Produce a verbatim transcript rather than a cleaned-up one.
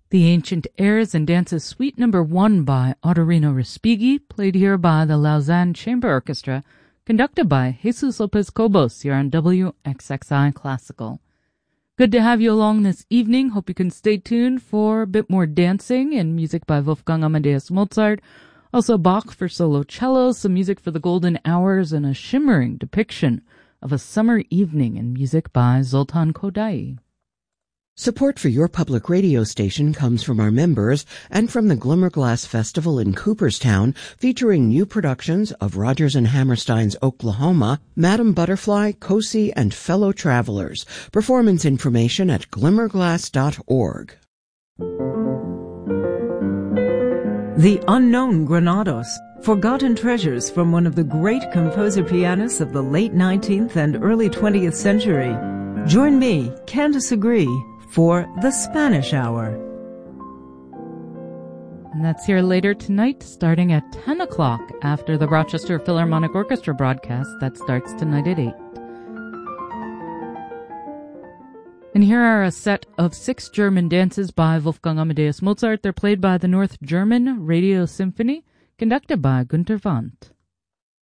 The Ancient Airs and Dances Suite Number one by Ottorino Respighi, played here by the Lausanne Chamber Orchestra, conducted by Jesus Lopez Cobos here on W X X I Classical. Good to have you along this evening. Hope you can stay tuned for a bit more dancing and music by Wolfgang Amadeus Mozart. Also Bach for solo cello, some music for the golden hours, and a shimmering depiction of a summer evening in music by Zoltan Kodaly. Support for your public radio station comes from our members and from the Glimmerglass Festival in Cooperstown, featuring new productions of Rodgers and Hammerstein's Oklahoma, Madame Butterfly, Cosi, and Fellow Travelers. Performance information at glimmerglass dot org. The Unknown Granados, forgotten treasures from one of the great composer-pianists of the late nineteenth and early twentieth century. Join me, Candice Agree, for The Spanish Hour. And that's here later tonight, starting at ten o'clock after the Rochester Philharmonic Orchestra broadcast that starts tonight at eight. And here are a set of six German dances by Wolfgang Amadeus Mozart. They're played by the North German Radio Symphony, conducted by Günter Wandt.